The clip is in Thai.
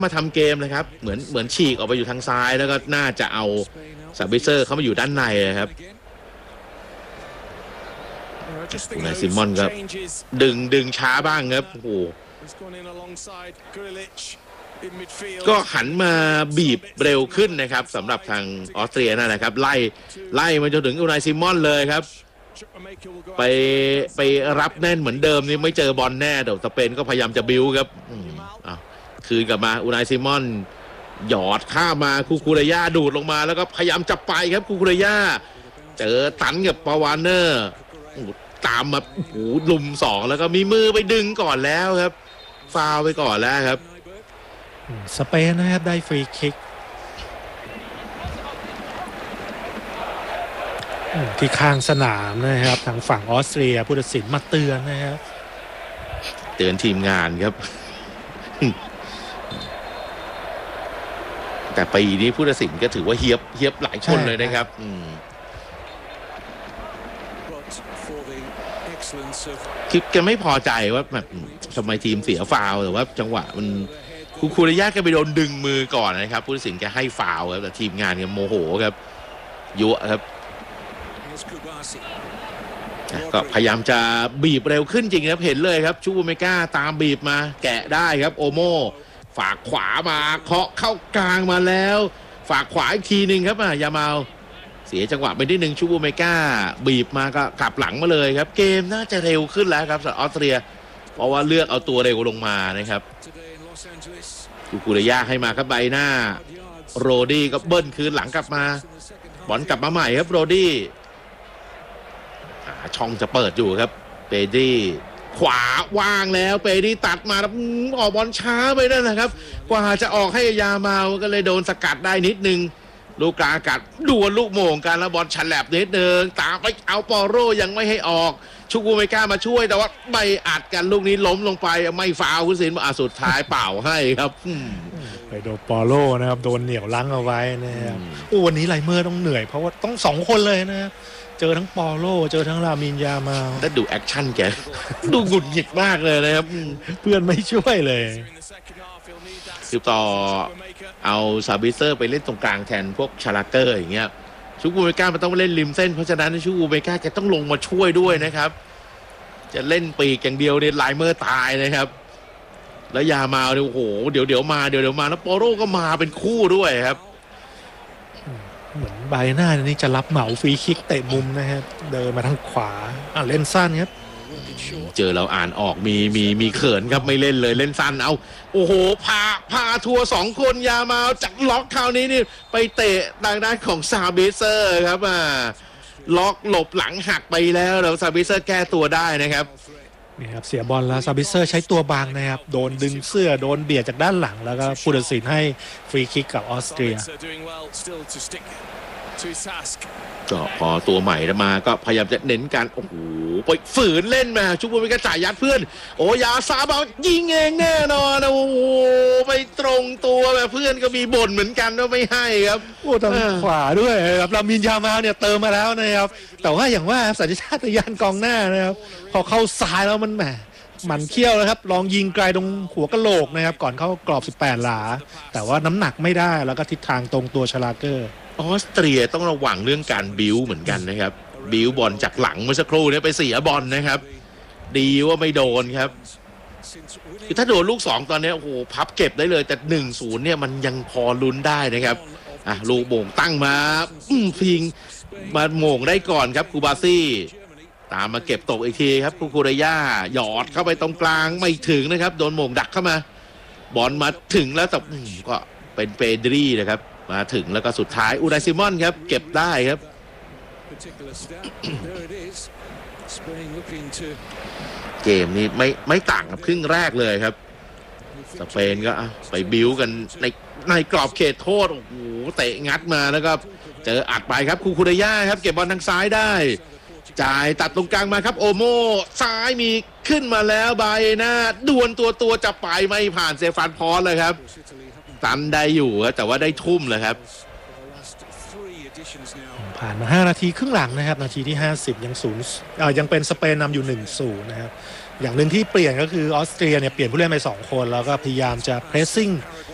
มาทำเกมนะครับเหมือนฉีกออกไปอยู่ทางซ้ายแล้วก็น่าจะเอาซาบิเซอร์เข้ามาอยู่ด้านในครับนายซิมอนก็ดึงช้าบ้างครับโอ้โหก็หันมาบีบเร็วขึ้นนะครับสำหรับทางออสเตรียนั่นแหละครับไล่มาจนถึงนายซิมอนเลยครับไปรับแน่นเหมือนเดิมนี่ไม่เจอบอลแน่เดี๋ยวสเปนก็พยายามจะบิ้วครับคืนกลับมาอูนายซิมอนหยอดข้ามาคูเรย่าดูดลงมาแล้วก็พยายามจะไปครับคูเรย่าเจอตันกับปาวานเนอร์ตามมาลุม2แล้วก็มีมือไปดึงก่อนแล้วครับฟาวไปก่อนแล้วครับสเปนนะครับได้ฟรีคิกที่ข้างสนามนะครับทางฝั่งออสเตรียผู้ตัดสินมาเตือนนะครับเตือนทีมงานครับแต่ปีนี้ผู้ตัดสินก็ถือว่าเฮียบหลายคนเลยนะครับคือแกไม่พอใจว่าแบบทำไมทีมเสียฟาวแต่ว่าจังหวะมันคูเรย่าแกไปโดนดึงมือก่อนนะครับผู้ตัดสินแกให้ฟาวครับแต่ทีมงานแกโมโหครับยั่วครับก็พยายามจะบีบเร็วขึ้นจริงครับเห็นเลยครับชูบูเมก้าตามบีบมาแกะได้ครับโอโมฝากขวามาเคาะเข้ากลางมาแล้วฝากขวาอีกทีหนึ่งครับยามาลเสียจังหวะไปนิดนึงชูบูเมก้าบีบมาก็กลับหลังมาเลยครับเกมน่าจะเร็วขึ้นแล้วครับสำหรับออสเตรียเพราะว่าเลือกเอาตัวเร็วลงมานะครับคูเรย่าให้มาครับใบหน้าโรดี้ก็เบิ้ลคืนหลังกลับมาบอลกลับมาใหม่ครับโรดี้ช่องจะเปิดอยู่ครับเปดี้ขวาว่างแล้วเปดี้ตัดมาแล้วออกบอลช้าไปนั่นนะครับกว่าจะออกให้ยามาก็เลยโดนสกัดได้นิดนึงลูกกลางอากาศดวลลูกโมงกันแล้วบอลฉลับนิดนึงตามไปเอาปอโรยังไม่ให้ออกชูกูไม่กล้ามาช่วยแต่ว่าใบอัดกันลูกนี้ล้มลงไปไม่ฟาวคุณศิลป์สุดท้ายเป่าให้ครับไปโดนปอโรนะครับโดนเหนี่ยวลังเอาไว้นะครับวันนี้ไลเมอร์ต้องเหนื่อยเพราะว่าต้อง2คนเลยนะครับเจอทั้งปอโลเจอทั้งลามินยามาแล้วดูแอคชั่นแกดูหงุดหงิดมากเลยนะครับเพื่อนไม่ช่วยเลยคือต่อเอาซาบิเซอร์ไปเล่นตรงกลางแทนพวกชาลาเกอร์อย่างเงี้ยชูกูเมก้ามันต้องเล่นริมเส้นเพราะฉะนั้นชูกูเมก้าจะต้องลงมาช่วยด้วยนะครับจะเล่นปีกอย่างเดียวเนี่ยไลเมอร์ตายนะครับแล้วยามาเนี่ยโอ้โหเดี๋ยวมาแล้วปอโลก็มาเป็นคู่ด้วยครับเหมือนใบหน้านี่จะรับเหมาฟรีคิกเตะมุมนะครับเดินมาทางขวาเล่นสั้นครับเจอเราอ่านออกมีเขินครับไม่เล่นเลยเล่นสั้นเอาโอ้โหพาทัวร์2คนยามาจากล็อกคราวนี้นี่ไปเตะทางด้านของซาบิเซอร์ครับล็อกหลบหลังหักไปแล้วซาบิเซอร์แก้ตัวได้นะครับนี่ครับเสียบอลแล้วซาบิเซอร์ใช้ตัวบังนะครับโดนดึงเสื้อโดนเบียดจากด้านหลังแล้วก็ผู้ตัดสินให้ฟรีคิกกับออสเตรียก็พอตัวใหม่มาก็พยายามจะเน้นการโอ้โหไปฝืนเล่นมาชุบมือไปกระจ่ายยัดเพื่อนโอ้ยาซาบเอายิงเองแน่นอนโอ้โหไปตรงตัวแบบเพื่อนก็มีบ่นเหมือนกันว่าไม่ให้ครับโอ้ทางขวาด้วยครับลามินยามาเนี่ยเติมมาแล้วนะครับแต่ว่าอย่างว่าสัญชาตญาณกองหน้านะครับพอเข้าซ้ายแล้วมันแหมมันเขี้ยวนะครับลองยิงไกลตรงหัวกะโหลกนะครับก่อนเข้ากรอบ18หลาแต่ว่าน้ำหนักไม่ได้แล้วก็ทิศทางตรงตัวชลาเกอร์ออสเตรียต้องระวังเรื่องการบิ้วเหมือนกันนะครับบิ้วบอลจากหลังเมื่อสักครู่นี้ไปเสียบอลนะครับดีว่าไม่โดนครับคือถ้าโดนลูก2ตอนนี้โอ้โหพับเก็บได้เลยแต่ 1-0 เนี่ยมันยังพอลุ้นได้นะครับลูกโป่งตั้งมาพิงมาโม่งได้ก่อนครับคูบาซี่ตามมาเก็บตกอีกทีครับคูเรย่าหยอดเข้าไปตรงกลางไม่ถึงนะครับโดนโม่งดักเข้ามาบอลมาถึงแล้วแต่ก็เป็นเปดรีนะครับมาถึงแล้วก็สุดท้ายอูไนซิมอนครับเก็บได้ครับเกมนี้ไม่ต่างกับครึ่งแรกเลยครับสเปนก็ไปบิ้วกันในกรอบเขตโทษโอ้โหเตะงัดมาแล้วก็เจออัดไปครับคูเรย่าครับเก็บบอลทางซ้ายได้จ่ายตัดตรงกลางมาครับโอโมซ้ายมีขึ้นมาแล้วใบหน้าดวลตัวจะไปไม่ผ่านเซฟานพอสเลยครับตันได้อยู่แต่ว่าได้ทุ่มเลยครับผ่านมา5นาทีครึ่งหลังนะครับนาทีที่50ยังเป็นสเปนนำอยู่ 1-0 นะครับอย่างหนึ่งที่เปลี่ยนก็คือออสเตรียเนี่ยเปลี่ยนผู้เล่นไป2คนแล้วก็พยายามจะเพรสซิ่ง